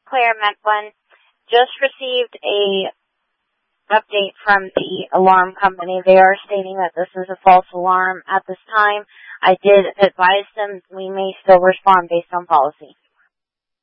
Claire Mecklen. Just received a update from the alarm company. They are stating that this is a false alarm at this time. I did advise them we may still respond based on policy.